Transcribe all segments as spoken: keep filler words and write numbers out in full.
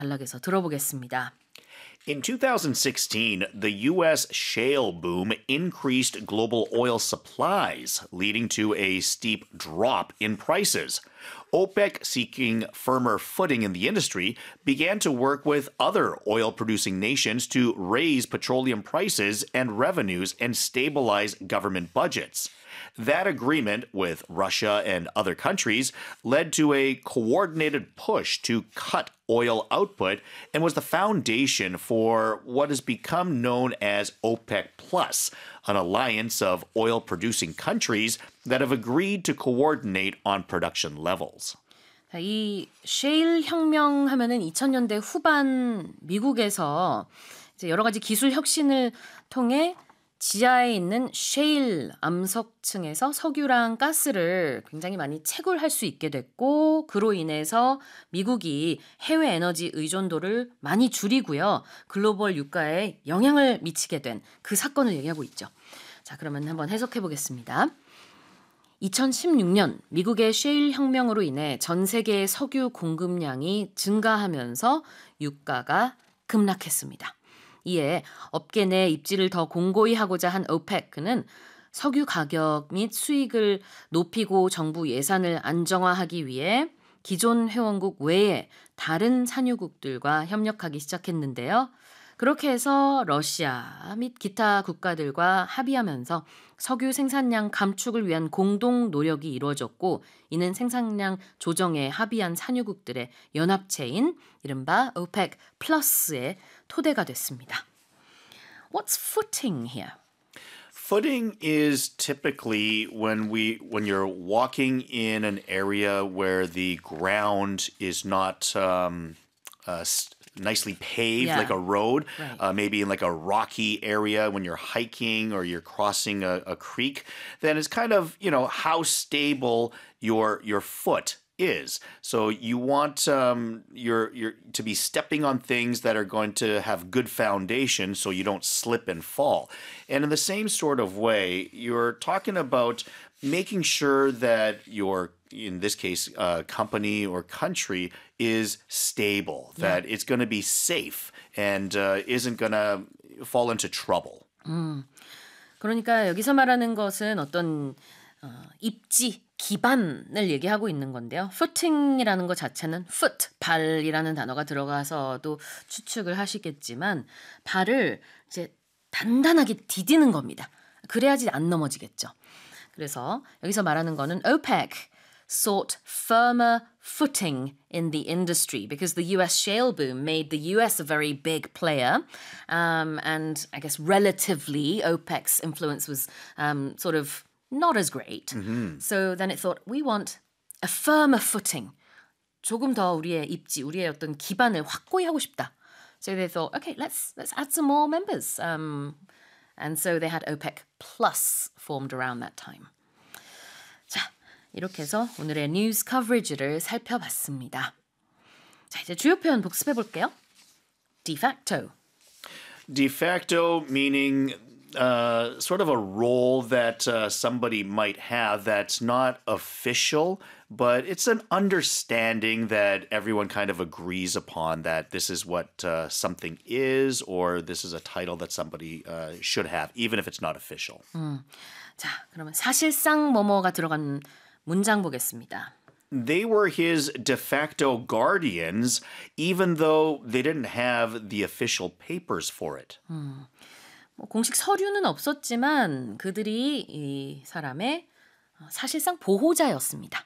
단락에서 들어보겠습니다. In two thousand sixteen, the U S shale boom increased global oil supplies, leading to a steep drop in prices. OPEC, seeking firmer footing in the industry, began to work with other oil-producing nations to raise petroleum prices and revenues and stabilize government budgets. That agreement with Russia and other countries led to a coordinated push to cut oil output and was the foundation for what has become known as OPEC Plus, an alliance of oil-producing countries that have agreed to coordinate on production levels. 이 셰일 혁명 하면은 이천 년대 후반 미국에서 이제 여러 가지 기술 혁신을 통해 지하에 있는 셰일 암석층에서 석유랑 가스를 굉장히 많이 채굴할 수 있게 됐고 그로 인해서 미국이 해외 에너지 의존도를 많이 줄이고요. 글로벌 유가에 영향을 미치게 된 그 사건을 얘기하고 있죠. 자, 그러면 한번 해석해 보겠습니다. 이천십육 년 미국의 셰일 혁명으로 인해 전 세계의 석유 공급량이 증가하면서 유가가 급락했습니다. 이에 업계 내 입지를 더 공고히 하고자 한 오펙은 석유 가격 및 수익을 높이고 정부 예산을 안정화하기 위해 기존 회원국 외에 다른 산유국들과 협력하기 시작했는데요. 그렇게 해서 러시아 및 기타 국가들과 합의하면서 석유 생산량 감축을 위한 공동 노력이 이루어졌고 이는 생산량 조정에 합의한 산유국들의 연합체인 이른바 오펙 플러스의 토대가 됐습니다. What's footing here? Footing is typically when we when you're walking in an area where the ground is not um, uh, nicely paved, Yeah. like a road, Right. uh, maybe in like a rocky area when you're hiking or you're crossing a, a creek, then it's kind of, you know, how stable your your foot is. So you want um, your your to be stepping on things that are going to have good foundation so you don't slip and fall. And in the same sort of way, you're talking about making sure that your, in this case, uh, company or country is stable, that it's going to be safe and uh, isn't going to fall into trouble. 음, 그러니까 여기서 말하는 것은 어떤 어, 입지, 기반을 얘기하고 있는 건데요. footing이라는 것 자체는 foot, 발이라는 단어가 들어가서도 추측을 하시겠지만 발을 이제 단단하게 디디는 겁니다. 그래야지 안 넘어지겠죠. 그래서 여기서 말하는 거는 오펙 sought firmer footing in the industry because the U S shale boom made the U S a very big player. Um, and I guess relatively OPEC's influence was um, sort of not as great. Mm-hmm. So then it thought, we want a firmer footing. 조금 더 우리의 입지, 우리의 어떤 기반을 확고히 하고 싶다. So they thought, okay, let's let's add some more members. Um, and so they had OPEC Plus formed around that time. 자, 이렇게 해서 오늘의 뉴스 커버리지를 살펴봤습니다. 자, 이제 주요 표현 복습해 볼게요. De facto. De facto meaning uh, sort of a role that uh, somebody might have that's not official, but it's an understanding that everyone kind of agrees upon that this is what uh, something is or this is a title that somebody uh, should have, even if it's not official. 음, 자, 그러면 사실상 뭐뭐가 들어간 문장 보겠습니다. They were his de facto guardians, even though they didn't have the official papers for it. 음, 뭐 공식 서류는 없었지만 그들이 이 사람의 사실상 보호자였습니다.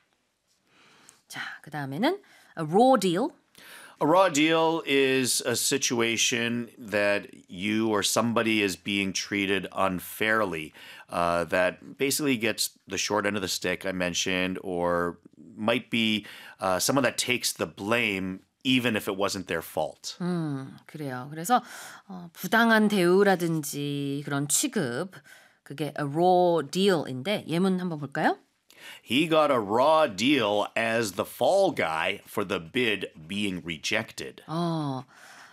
자, 그 다음에는 a raw deal. A raw deal is a situation that you or somebody is being treated unfairly, uh, that basically gets the short end of the stick I mentioned, or might be uh, someone that takes the blame even if it wasn't their fault. 음, 그래요. 그래서 어, 부당한 대우라든지 그런 취급, 그게 a raw deal인데 예문 한번 볼까요? He got a raw deal as the fall guy for the bid being rejected. 어,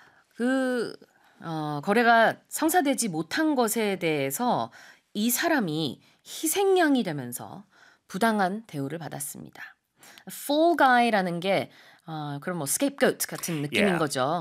그 어, 거래가 성사되지 못한 것에 대해서 이 사람이 희생양이 되면서 부당한 대우를 받았습니다. Fall guy라는 게 아, 그럼 뭐 scapegoat 같은 느낌인 Yeah. 거죠.